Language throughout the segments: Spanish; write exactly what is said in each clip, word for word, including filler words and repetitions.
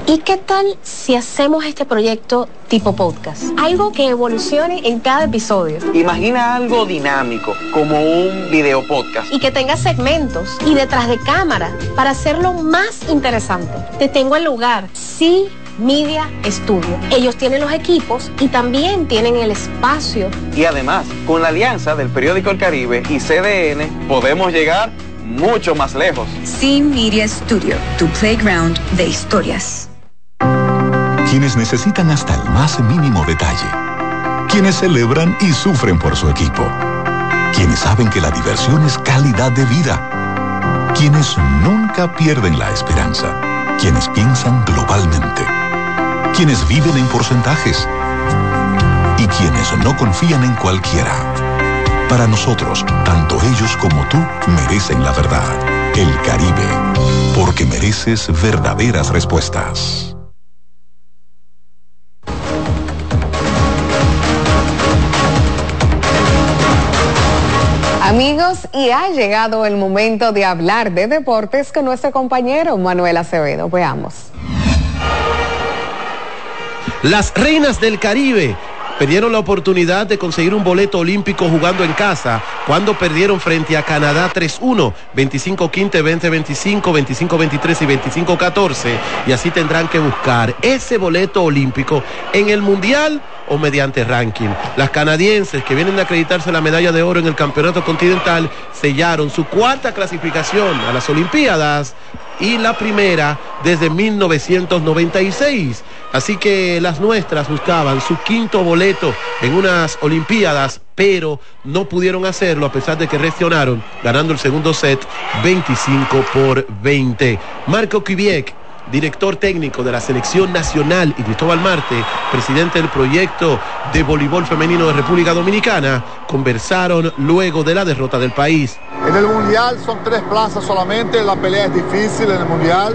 ¿Y qué tal si hacemos este proyecto tipo podcast? Algo que evolucione en cada episodio. Imagina algo dinámico, como un video podcast. Y que tenga segmentos y detrás de cámara para hacerlo más interesante. Te tengo el lugar. Sí. Media Studio. Ellos tienen los equipos y también tienen el espacio. Y además, con la alianza del periódico El Caribe y C D N, podemos llegar mucho más lejos. Sí Media Studio, tu playground de historias. Quienes necesitan hasta el más mínimo detalle. Quienes celebran y sufren por su equipo. Quienes saben que la diversión es calidad de vida. Quienes nunca pierden la esperanza. Quienes piensan globalmente. Quienes viven en porcentajes y quienes no confían en cualquiera. Para nosotros, tanto ellos como tú merecen la verdad. El Caribe, porque mereces verdaderas respuestas. Amigos, y ha llegado el momento de hablar de deportes con nuestro compañero Manuel Acevedo. Veamos. Las reinas del Caribe perdieron la oportunidad de conseguir un boleto olímpico jugando en casa cuando perdieron frente a Canadá tres uno, veinticinco quince, veinte veinticinco, veinticinco veintitrés y veinticinco catorce, y así tendrán que buscar ese boleto olímpico en el Mundial o mediante ranking. Las canadienses, que vienen a acreditarse la medalla de oro en el Campeonato Continental, sellaron su cuarta clasificación a las Olimpiadas y la primera desde mil novecientos noventa y seis. Así que las nuestras buscaban su quinto boleto en unas Olimpiadas, pero no pudieron hacerlo a pesar de que reaccionaron, ganando el segundo set veinticinco por veinte. Marco Kubiek, director técnico de la Selección Nacional, y Cristóbal Marte, presidente del proyecto de voleibol femenino de República Dominicana, conversaron luego de la derrota del país. En el Mundial son tres plazas solamente, la pelea es difícil en el Mundial,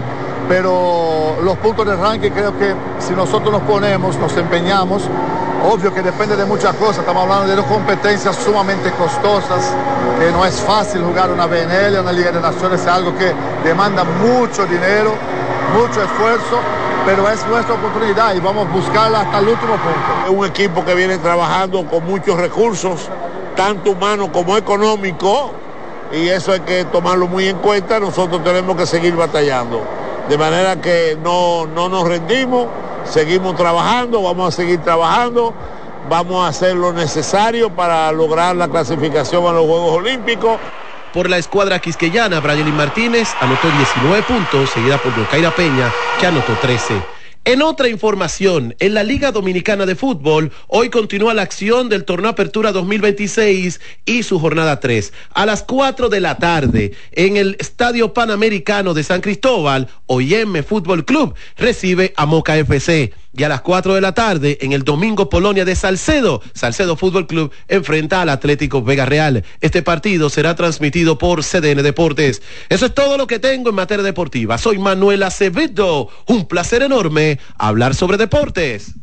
pero los puntos de ranking creo que si nosotros nos ponemos, nos empeñamos, obvio que depende de muchas cosas, estamos hablando de dos competencias sumamente costosas, que no es fácil jugar una B N L, una Liga de Naciones, es algo que demanda mucho dinero, mucho esfuerzo, pero es nuestra oportunidad y vamos a buscarla hasta el último punto. Es un equipo que viene trabajando con muchos recursos, tanto humanos como económicos, y eso hay que tomarlo muy en cuenta. Nosotros tenemos que seguir batallando, de manera que no, no nos rendimos, seguimos trabajando, vamos a seguir trabajando, vamos a hacer lo necesario para lograr la clasificación a los Juegos Olímpicos. Por la escuadra quisqueyana, Brayelin Martínez anotó diecinueve puntos, seguida por Yokaira Peña, que anotó trece. En otra información, en la Liga Dominicana de Fútbol, hoy continúa la acción del Torneo Apertura dos mil veintiséis y su jornada tres. A las cuatro de la tarde, en el Estadio Panamericano de San Cristóbal, O I M Fútbol Club recibe a Moca F C. Y a las cuatro de la tarde, en el Domingo Polonia de Salcedo, Salcedo Fútbol Club enfrenta al Atlético Vega Real. Este partido será transmitido por C D N Deportes. Eso es todo lo que tengo en materia deportiva. Soy Manuel Acevedo. Un placer enorme hablar sobre deportes.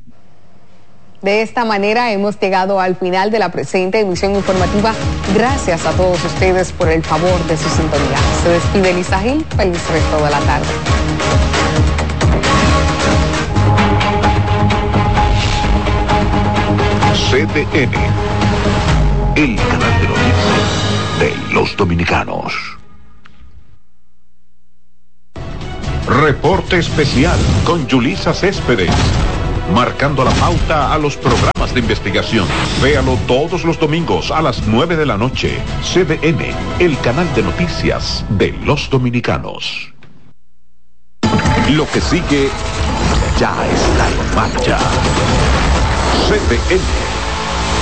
De esta manera hemos llegado al final de la presente emisión informativa. Gracias a todos ustedes por el favor de su sintonía. Se despide Lisa Gil. Feliz resto de la tarde. C D N, el canal de noticias de los dominicanos. Reporte especial con Yulisa Céspedes, marcando la pauta a los programas de investigación. Véalo todos los domingos a las nueve de la noche. C D N, el canal de noticias de los dominicanos. Lo que sigue ya está en marcha. C D N